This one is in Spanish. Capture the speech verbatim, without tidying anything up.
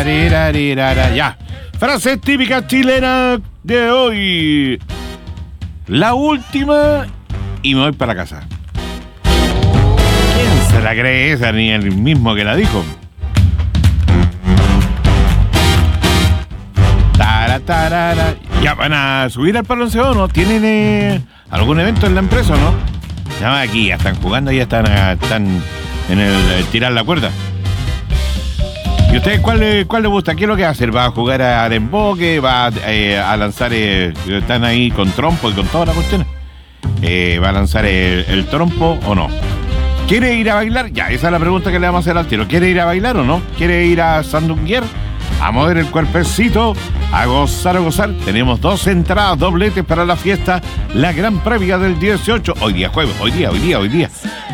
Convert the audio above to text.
Tararirarirara. Ya. Frase típica chilena de hoy. La última y me voy para casa. ¿Quién se la cree esa? Ni el mismo que la dijo. Tara, tarara. Ya van a subir al balanceo, ¿no? ¿Tienen eh, algún evento en la empresa o no? Ya aquí, ya están jugando, ya están, están en el, el tirar la cuerda. ¿Y ustedes cuál, cuál les gusta? ¿Qué es lo que va a hacer? ¿Va a jugar a emboque? ¿Va a, eh, a lanzar? Eh, ¿Están ahí con trompo y con toda la cuestión? Eh, ¿Va a lanzar el, el trompo o no? ¿Quiere ir a bailar? Ya, esa es la pregunta que le vamos a hacer al tiro. ¿Quiere ir a bailar o no? ¿Quiere ir a sandunguear? A mover el cuerpecito, a gozar, a gozar. Tenemos dos entradas, dobletes para la fiesta, la gran previa del dieciocho. Hoy día jueves, hoy día, hoy día, hoy día.